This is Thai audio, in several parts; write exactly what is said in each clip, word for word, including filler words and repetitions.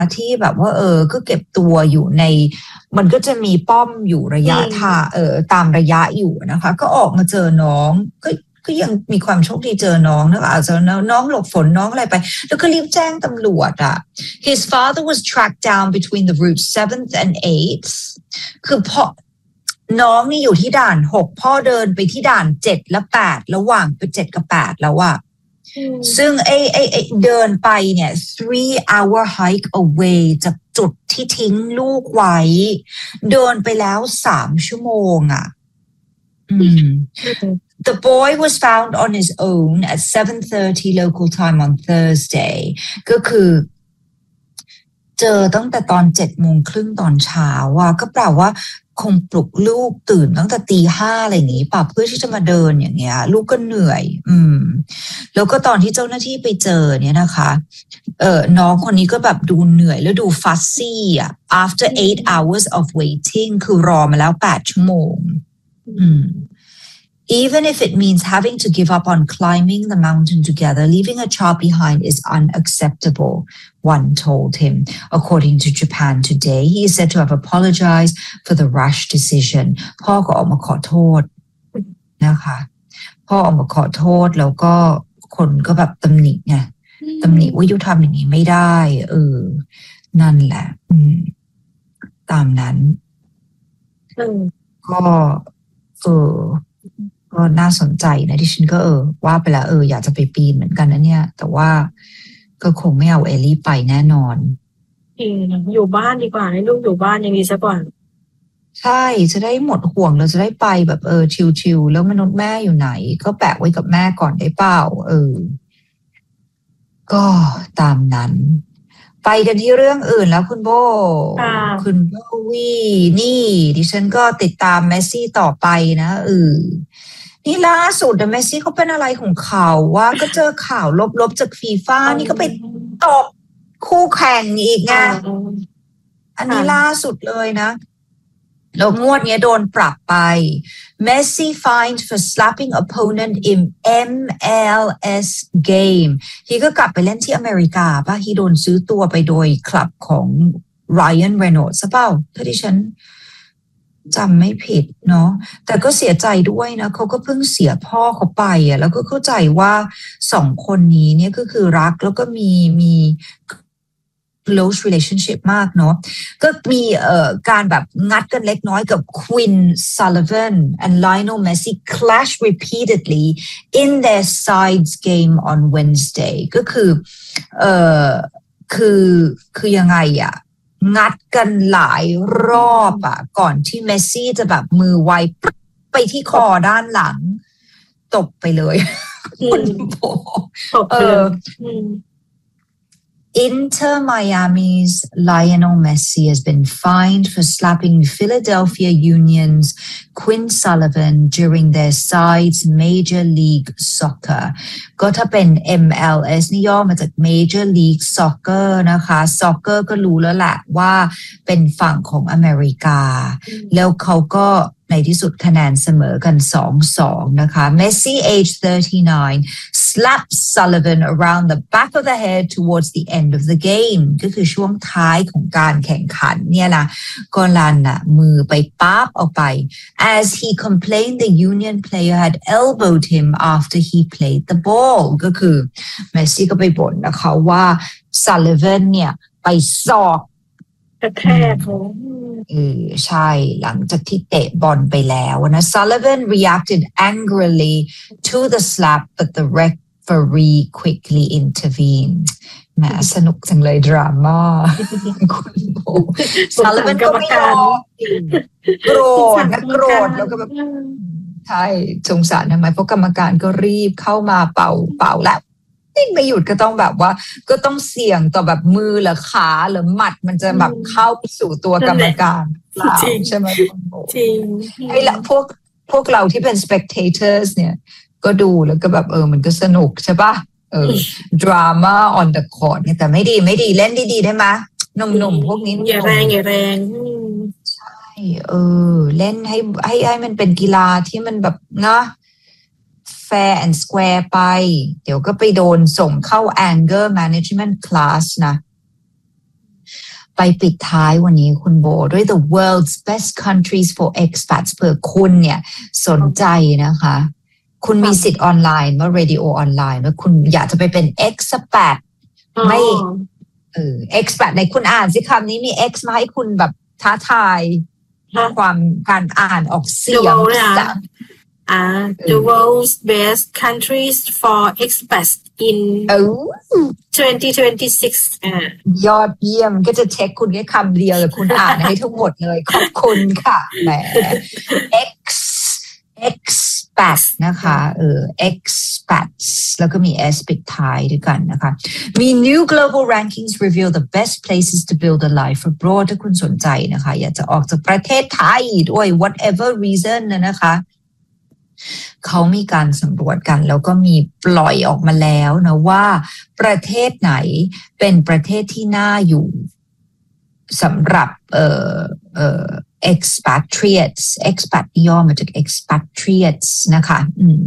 ที่แบบว่าเออก็เก็บตัวอยู่ในมันก็จะมีป้อมอยู่ระยะทางเออตามระยะอยู่นะคะก็ออกมาเจอน้องก็ก็ยังมีความโชคดีเจอน้องนะคะอาจจะน้องหลบฝนน้องอะไรไปแล้วก็รีบแจ้งตำรวจอ่ะ His father was tracked down between the routes seventh and eighth คือพ่อน้องนี่อยู่ที่ด่านหกพ่อเดินไปที่ด่านเจ็ดและแปดระหว่างไปเจ็ดกับแปดแล้วอ่ะซึ่งไอ้ไอ้ไอ้เดินไปเนี่ย three hour hike away จากจุดที่ทิ้งลูกไว้เดินไปแล้วสามชั่วโมงอ่ะอืมThe boy was found on his own at seven thirty local time on Thursday ก็คือเจอตั้งแต่ตอนเจ็ดโมงครึ่งตอนเช้าอ่ะก็แปลว่าคงปลุกลูกตื่นตั้งแต่ตีห้าอะไรอย่างงี้ป่ะเพื่อที่จะมาเดินอย่างเงี้ยลูกก็เหนื่อยอืมแล้วก็ตอนที่เจ้าหน้าที่ไปเจอเนี่ยนะคะเออน้องคนนี้ก็แบบดูเหนื่อยแล้วดูฟัสซี่อ่ะ after eight hours of waiting คือรอมาแล้วแปดชั่วโมงอืมEven if it means having to give up on climbing the mountain together, leaving a child behind is unacceptable, one told him. According to Japan Today, he is said to have apologized for the rash decision. พ่อก็ออกมาขอโทษนะคะพ่อออกมาขอโทษแล้วก็คนก็แบบตำหนิไงตำหนิว่ายุทำอย่างนี้ไม่ได้เออนั่นแหละอืมตามนั้นก็เออก็น่าสนใจนะที่ฉันก็เออว่าไปแล้วเอออยากจะไปปีนเหมือนกันนะเนี่ยแต่ว่าก็คงไม่เอาเอลลี่ไปแน่นอนจริงอยู่บ้านดีกว่าให้ลูกอยู่บ้านยังดีซะกว่าใช่จะได้หมดห่วงเราจะได้ไปแบบเออชิวๆแล้วมนุษย์แม่อยู่ไหนก็แปะไว้กับแม่ก่อนได้เปล่าเออก็ตามนั้นไปกันที่เรื่องอื่นแล้วคุณโบคุณโบวี่นี่ดิฉันก็ติดตามเมสซี่ต่อไปนะเออนี่ล่าสุดเมสซี่เขาเป็นอะไรของเขาว่าก็เจอข่าวลบๆจากฟีฟ่านี่ก็ไปตบคู่แข่งอีกไงอันนี้ล่าสุดเลยนะแล้วงวดนี้โดนปรับไป Messi fined for slapping opponent in เอ็ม แอล เอส game ฮีก็กลับไปเล่นที่อเมริกาป่ะฮีโดนซื้อตัวไปโดยคลับของ Ryan Reynolds ใช่เปล่าถ้าดิฉันจำไม่ผิดเนาะแต่ก็เสียใจด้วยนะเขาก็เพิ่งเสียพ่อเขาไปอ่ะแล้วก็เข้าใจว่าสองคนนี้เนี่ยก็คือรักแล้วก็มีมีclose relationship มากเนาะก็มีเอ่อการแบบงัดกันเล็กน้อยกับ Quinn Sullivan and Lionel Messi clash repeatedly in their sides game on Wednesday ก็คือเอ่อคือคือยังไงอะงัดกันหลายรอบอะก่อนที่เมสซี่จะแบบมือไวไปที่คอด้านหลังตบไปเลยคุณโบเออInter Miami's Lionel Messi has been fined for slapping Philadelphia Union's Quinn Sullivan during their side's Major League Soccer ก็ถ้าเป็น เอ็ม แอล เอส นี่ย่อมาจาก Major League Soccer นะคะ Soccer ก็รู้แล้วแหละว่าเป็นฝั่งของอเมริกาแล้วเขาก็ในที่สุดคะแนนเสมอกัน สองสอง นะคะ Messi age thirty-nine slapped Sullivan around the back of the head towards the end of the game ก็คือช่วงท้ายของการแข่งขันเนี่ยนะก็ลันน่ะมือไปปั๊บออกไป as he complained the Union player had elbowed him after he played the ball ก็คือ Messi ก็ไปบ่นนะคะว่า Sullivan เนี่ยไปศอกกระแทกเออใช่หลังจากที่เตะบอลไปแล้วนะ Sullivan reacted angrily to the slap but the referee quickly intervened แหมสนุกจังเลยดราม่าคุณโบ Sullivan ก็ไม่ยอมโกรธนะโกรธแล้วก็แบบใช่สงสารทำไมเพราะกรรมการก็รีบเข้ามาเป่าเป่าแล้วนิ่งไม่หยุดก็ต้องแบบว่าก็ต้องเสี่ยงต่อแบบมือหรือขาหรือหมัดมันจะแบบเข้าสู่ตัวกรรมการใช่ไหมคุณโบจริงไอ้ละพวกพวกเราที่เป็น spectators เนี่ยก็ดูแล้วก็แบบเออมันก็สนุกใช่ปะเออ drama on the court เนี่ยแต่ไม่ดีไม่ดีเล่นดีๆได้ไหมหนุ่มๆพวกนี้อย่าแรงอย่าแรงใช่เออเล่นให้ให้ให้มันเป็นกีฬาที่มันแบบนะfair and square ไปเดี๋ยวก็ไปโดนส่งเข้า anger management class นะไปปิดท้ายวันนี้คุณโบด้วย the world's best countries for expats เผื่อคุณเนี่ยสนใจนะคะคุณมีสิทธิ์ออนไลน์ว่า radio ออนไลน์ว่าคุณอยากจะไปเป็น expat ไม่เออ expat ในคุณอ่านสิคำนี้มี x มาให้คุณแบบท้าทายความการอ่านออกเสียงอ่า the world's best countries for expats in twenty twenty-six อ่ายอดเยี่ยมก็จะเช็คคุณแค่คำเดียวเลยคุณอ่านให้ทั้งหมดเลยขอบคุณค่ะแหม x expat นะคะเออ expats แล้วก็มี s ปิดท้ายด้วยกันนะคะมี new global rankings reveal the best places to build a life abroad ถ้าคุณสนใจนะคะอยากจะออกจากประเทศไทยด้วย whatever reason นะนะคะเขามีการสำรวจกันแล้วก็มีปล่อยออกมาแล้วนะว่าประเทศไหนเป็นประเทศที่น่าอยู่สำหรับเอ่อเอ่อ expatriates expat ย่อมาจาก expatriates นะคะอืม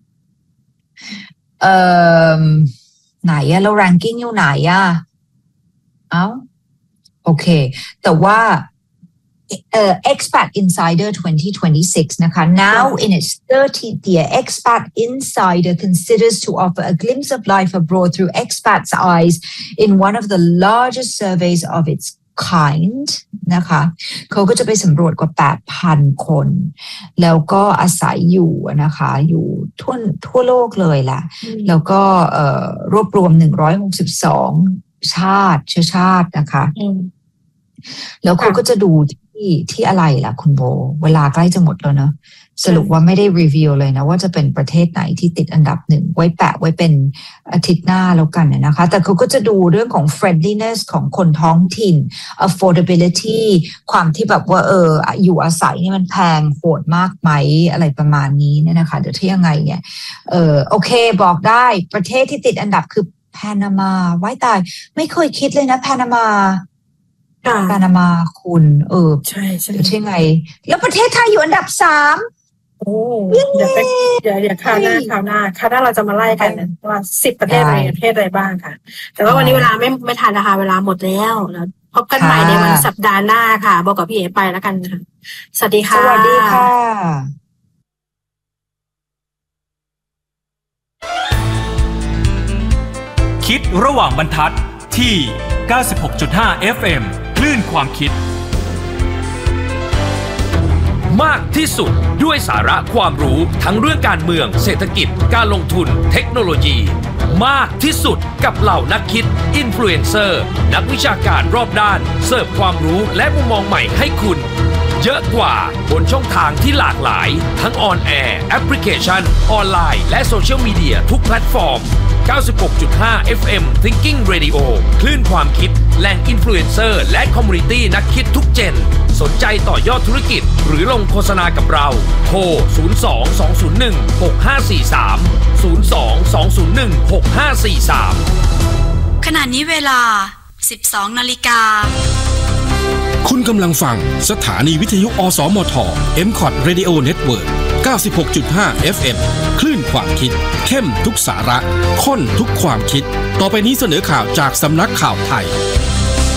เอ่อไหนอะแล้ว ranking อยู่ไหนอะเอ้าโอเคแต่ว่าUh, Expat Insider twenty twenty-six นะคะ now in its thirtieth year Expat Insider considers to offer a glimpse of life abroad through expats' eyes in one of the largest surveys of its kind นะคะเขาก็จะไปสำรวจกว่า แปดพัน คนแล้วก็อาศัยอยู่นะคะอยู่ทั่วทั่วโลกเลยแหละแล้วก็เอ่อรวบรวมหนึ่งร้อยหกสิบสองชาติเชื้อชาตินะคะแล้วเขาก็จะดูที่ที่อะไรล่ะคุณโบเวลาใกล้จะหมดแล้วเนอะสรุปว่าไม่ได้รีวิวเลยนะว่าจะเป็นประเทศไหนที่ติดอันดับหนึ่งไว้แปะไว้เป็นอาทิตย์หน้าแล้วกันนะคะแต่เขาก็จะดูเรื่องของ friendliness ของคนท้องถิ่น affordability ความที่แบบว่าเอออยู่อาศัยนี่มันแพงโหดมากไหมอะไรประมาณนี้เนี่ยนะคะเดี๋ยวที่ยังไงเนี่ยเออโอเคบอกได้ประเทศที่ติดอันดับคือพานามาไว้ตายไม่เคยคิดเลยนะพานามาปานามาคุณเออใช่ใช่ใช่ไงแล้วประเทศไทยอยู่อันดับสามโอ้เดี๋ยวไปเดี๋ยวเดี๋ยวคราวหน้าคราวหน้าคราวหน้าเราจะมาไล่กันว่าสิบประเทศอะไรประเทศอะไรบ้างค่ะแต่ว่าวันนี้เวลาไม่ไม่ทันนะคะเวลาหมดแล้วแล้วพบกันใหม่ในวันสัปดาห์หน้าค่ะบอกกับพี่เอ๋ไปแล้วกันค่ะสวัสดีค่ะสวัสดีค่ะคิดระหว่างบรรทัดที่ เก้าสิบหกจุดห้า เอฟ เอ็ม คลื่นความคิดมากที่สุดด้วยสาระความรู้ทั้งเรื่องการเมืองเศรษฐกิจการลงทุนเทคโนโลยีมากที่สุดกับเหล่านักคิดอินฟลูเอนเซอร์นักวิชาการรอบด้านเสิร์ฟความรู้และมุมมองใหม่ให้คุณเยอะกว่าบนช่องทางที่หลากหลายทั้งออนแอร์แอปพลิเคชันออนไลน์และโซเชียลมีเดียทุกแพลตฟอร์มเก้าสิบหกจุดห้า เอฟ เอ็ม Thinking Radio คลื่นความคิดแหล่งอินฟลูเอนเซอร์และคอมมูนิตี้นักคิดทุกเจนสนใจต่อยอดธุรกิจหรือลงโฆษณากับเราโทรศูนย์ สอง สอง ศูนย์ หนึ่ง หก ห้า สี่ สาม ศูนย์ สอง สอง ศูนย์ หนึ่ง หก ห้า สี่ สามขณะนี้เวลา สิบสอง นาฬิกาคุณกำลังฟังสถานีวิทยุอสมท เอ็ม คอท Radio Network เก้าสิบหกจุดห้า เอฟ เอ็ม คลื่นความคิดเข้มทุกสาระข้นทุกความคิดต่อไปนี้เสนอข่าวจากสำนักข่าวไทย